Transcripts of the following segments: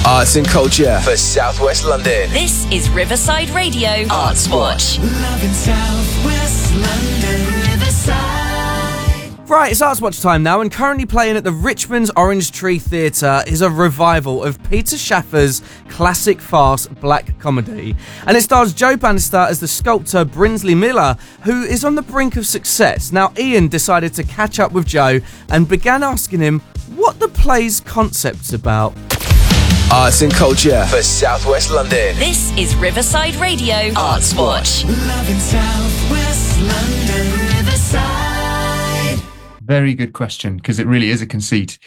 Arts and culture for South West London. This is Riverside Radio Arts Watch. Love in South West London, Riverside. Right, it's Arts Watch time now, and currently playing at the Richmond's Orange Tree Theatre is a revival of Peter Shaffer's classic farce Black Comedy. And it stars Joe Bannister as the sculptor Brinsley Miller, who is on the brink of success. Now, Ian decided to catch up with Joe and began asking him what the play's concept's about. Arts and culture for South West London. This is Riverside Radio Arts Watch. Love in South West London, Riverside. Very good question, because it really is a conceit.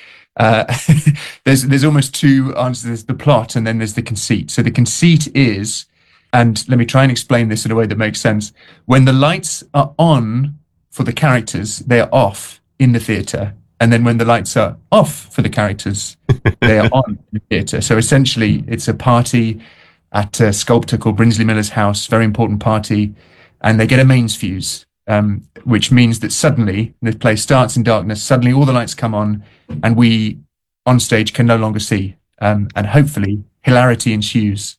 There's almost two answers. There's the plot and then there's the conceit. So the conceit is, and let me try and explain this in a way that makes sense. When the lights are on for the characters, they are off in the theatre. And then when the lights are off for the characters, they are on in the theatre. So essentially, it's a party at a sculptor called Brinsley Miller's house, very important party, and they get a mains fuse, which means that suddenly, the play starts in darkness, suddenly all the lights come on, and we, on stage, can no longer see. And hopefully, hilarity ensues.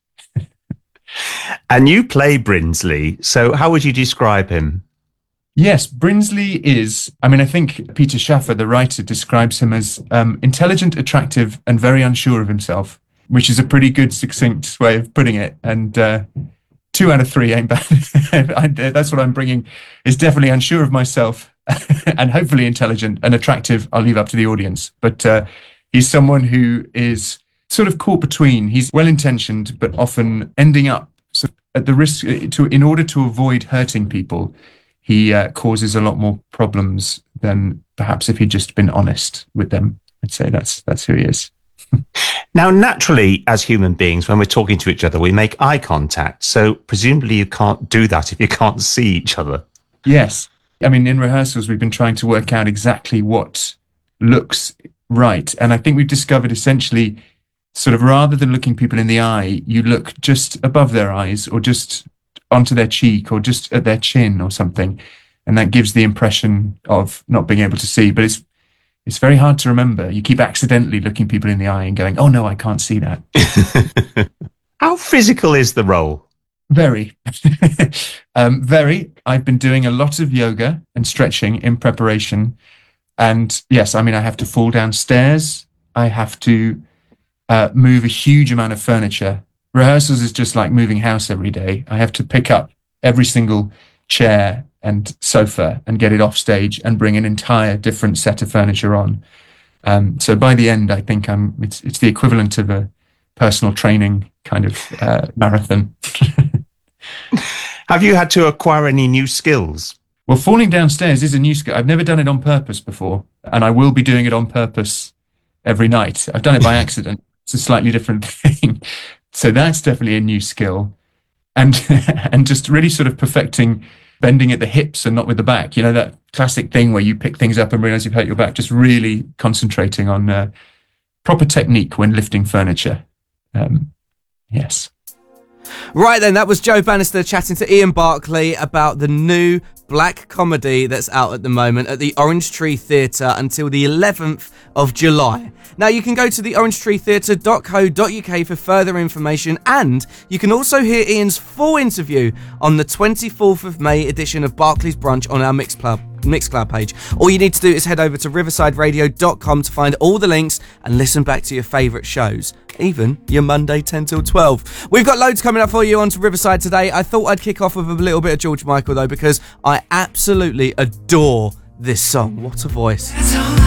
And you play Brinsley, so how would you describe him? Yes, Brinsley is, I think Peter Shaffer, the writer, describes him as intelligent, attractive, and very unsure of himself, which is a pretty good, succinct way of putting it. And 2 out of 3 ain't bad. That's what I'm bringing, is definitely unsure of myself and hopefully intelligent and attractive. I'll leave up to the audience. But he's someone who is sort of caught between. He's well-intentioned, but often ending up at the risk, in order to avoid hurting people. He causes a lot more problems than perhaps if he'd just been honest with them. I'd say that's who he is. Now, naturally, as human beings, when we're talking to each other, we make eye contact. So presumably you can't do that if you can't see each other. Yes. In rehearsals, we've been trying to work out exactly what looks right. And I think we've discovered essentially, sort of rather than looking people in the eye, you look just above their eyes or just onto their cheek or just at their chin or something, and that gives the impression of not being able to see. But it's very hard to remember. You keep accidentally looking people in the eye and going, oh no, I can't see that. How physical is the role? Very. Very. I've been doing a lot of yoga and stretching in preparation, and yes, I have to fall downstairs. I have to move a huge amount of furniture. Rehearsals is just like moving house every day. I have to pick up every single chair and sofa and get it off stage and bring an entire different set of furniture on. So by the end, I think it's the equivalent of a personal training kind of marathon. Have you had to acquire any new skills? Well, falling downstairs is a new skill. I've never done it on purpose before, and I will be doing it on purpose every night. I've done it by accident. It's a slightly different thing. So that's definitely a new skill. And just really sort of perfecting bending at the hips and not with the back. You know, that classic thing where you pick things up and realize you've hurt your back, just really concentrating on proper technique when lifting furniture. Yes. Right then, that was Joe Bannister chatting to Ian Barclay about the new Black Comedy that's out at the moment at the Orange Tree Theatre until the 11th of July. Now, you can go to the orangetreetheatre.co.uk for further information, and you can also hear Ian's full interview on the 24th of May edition of Barclay's Brunch on our Mixcloud page. All you need to do is head over to riversideradio.com to find all the links and listen back to your favourite shows, even your Monday 10 till 12. We've got loads coming up for you onto Riverside today. I thought I'd kick off with a little bit of George Michael, though, because I absolutely adore this song. What a voice.